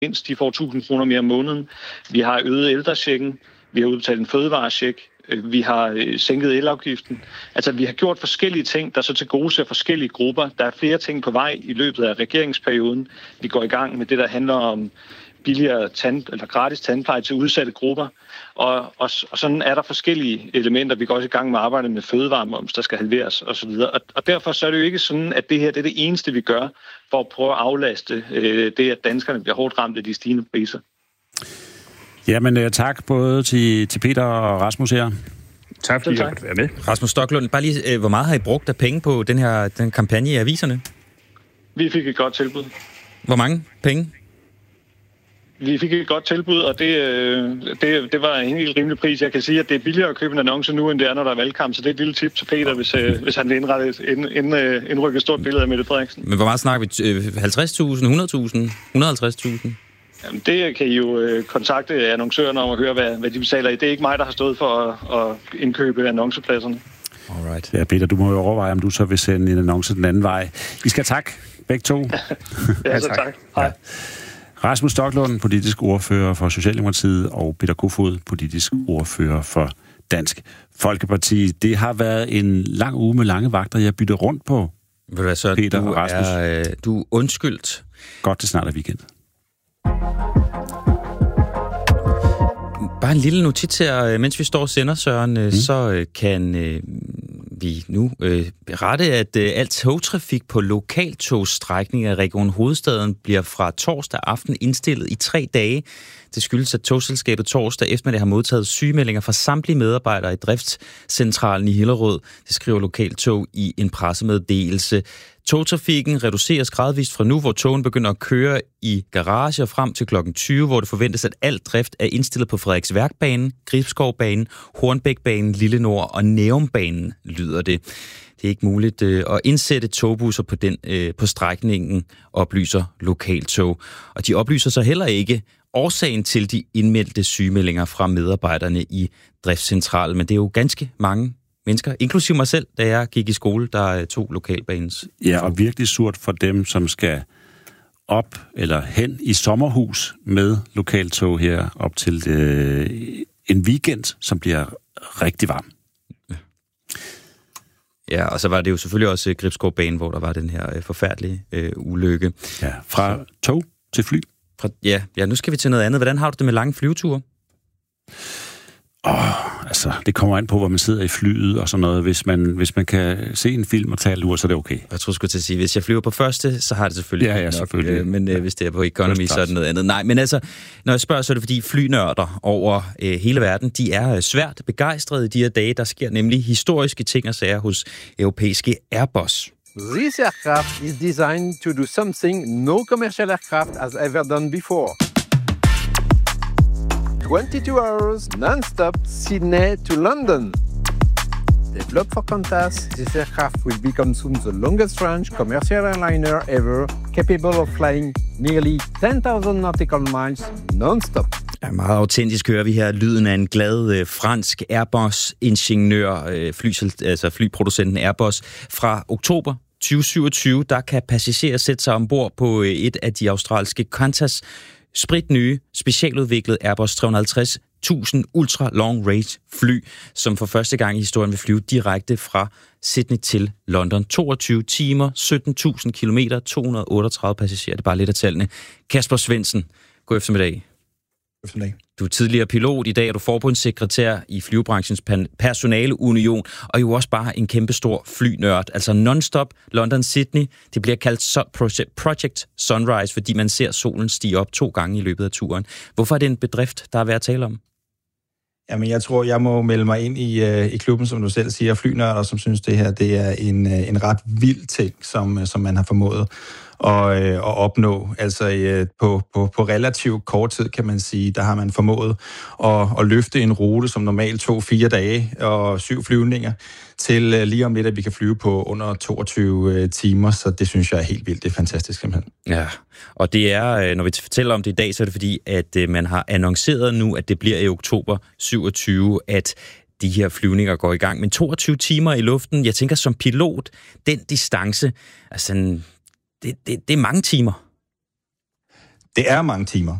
mindst de får 1.000 kroner mere om måneden. Vi har øget ældrechecken. Vi har udbetalt en fødevarecheck. Vi har sænket elafgiften. Altså, vi har gjort forskellige ting, der så til gode ser forskellige grupper. Der er flere ting på vej i løbet af regeringsperioden. Vi går i gang med det, der handler om billigere eller gratis tandpleje til udsatte grupper. Og sådan er der forskellige elementer. Vi går også i gang med at arbejde med fødevaremoms, der skal halveres osv. Og derfor så er det jo ikke sådan, at det her det er det eneste, vi gør for at prøve at aflaste det, at danskerne bliver hårdt ramt af de stigende priser. Jamen tak både til Peter og Rasmus her. Tak fordi jeg måtte være med. Rasmus Stoklund, bare lige, hvor meget har I brugt af penge på den kampagne i aviserne? Vi fik et godt tilbud. Hvor mange penge? Vi fik et godt tilbud, og det var en helt rimelig pris. Jeg kan sige, at det er billigere at købe en annonce nu, end det er, når der er valgkamp. Så det er et lille tip til Peter, hvis han vil indrykke et stort billede af Mette Frederiksen. Men hvor meget snakker vi? 50.000, 100.000, 150.000? Jamen, det kan I jo kontakte annoncørerne om at høre, hvad de betaler i. Det er ikke mig, der har stået for at indkøbe annoncepladserne. Alright. Ja, Peter, du må jo overveje, om du så vil sende en annonce den anden vej. I skal tak, begge to. Ja, så tak. Hej. Ja. Rasmus Stoklund, politisk ordfører for Socialdemokratiet, og Peter Kofod, politisk ordfører for Dansk Folkeparti. Det har været en lang uge med lange vagter. Jeg bytter rundt på Peter og Rasmus. Du er undskyldt. Godt, det snart er weekend. Bare en lille notits her, mens vi står og sender, Søren, så kan vi nu berette, at al togtrafik på lokaltogsstrækninger i Region Hovedstaden bliver fra torsdag aften indstillet i 3 dage. Det skyldes, at togselskabet torsdag eftermiddag har modtaget sygemeldinger fra samtlige medarbejdere i driftscentralen i Hillerød. Det skriver Lokaltog i en pressemeddelelse. Togtrafikken reduceres gradvist fra nu, hvor togen begynder at køre i garager frem til kl. 20, hvor det forventes, at al drift er indstillet på Frederiksværkbanen, Gribskovbanen, Hornbækbanen, Lille Nord og Nærumbanen, lyder det. Det er ikke muligt at indsætte togbusser på strækningen, oplyser Lokaltog. Og de oplyser så heller ikke årsagen til de indmeldte sygemeldinger fra medarbejderne i driftscentralen, men det er jo ganske mange mennesker, inklusive mig selv, da jeg gik i skole, der tog lokalbanens. Ja, og virkelig surt for dem, som skal op eller hen i sommerhus med lokaltog her op til en weekend, som bliver rigtig varm. Ja, og så var det jo selvfølgelig også Gribskovbanen, hvor der var den her forfærdelige ulykke. Ja, fra tog til fly. Ja, nu skal vi til noget andet. Hvordan har du det med lange flyveture? Altså, det kommer an på, hvor man sidder i flyet og sådan noget. Hvis man kan se en film og tage lur, så er det okay. Jeg tror sgu til at sige, hvis jeg flyver på første, så har det selvfølgelig ja, selvfølgelig. Men hvis det er på economy, så er det noget andet. Nej, men altså, når jeg spørger, så er det fordi flynørder over hele verden, de er svært begejstrede i de her dage. Der sker nemlig historiske ting og sager hos europæiske Airbus. This aircraft is designed to do something no commercial aircraft has ever done before. 22 hours non-stop Sydney to London. Developed for Qantas, this aircraft will become soon the longest range commercial airliner ever, capable of flying nearly 10,000 nautical miles non-stop. Ja, meget autentisk hører vi her lyden af en glad fransk Airbus-ingeniør, flyproducenten Airbus. Fra oktober 2027, der kan passagerer sætte sig ombord på et af de australske Qantas spritnye, specialudviklet Airbus 350.000 ultra long range fly, som for første gang i historien vil flyve direkte fra Sydney til London. 22 timer, 17.000 kilometer, 238 passagerer. Det er bare lidt af tallene. Kasper Svendsen, god eftermiddag. Du er tidligere pilot, i dag er du forbundssekretær i Flyvebranchens Personaleunion, og jo også bare en kæmpestor flynørd. Altså non-stop London-Sydney. Det bliver kaldt Project Sunrise, fordi man ser solen stige op 2 gange i løbet af turen. Hvorfor er det en bedrift, der er værd at tale om? Jamen, jeg tror, jeg må melde mig ind i klubben, som du selv siger, flynørder, som synes, det her det er en ret vild ting, som man har formået at opnå. Altså på relativt kort tid, kan man sige, der har man formået at løfte en rute, som normalt tog 4 dage og 7 flyvninger, til lige om lidt, at vi kan flyve på under 22 timer, så det synes jeg er helt vildt. Det er fantastisk simpelthen. Ja, og det er, når vi fortæller om det i dag, så er det fordi, at man har annonceret nu, at det bliver i oktober 27, at de her flyvninger går i gang. Men 22 timer i luften, jeg tænker som pilot, den distance, altså det er mange timer. Det er mange timer.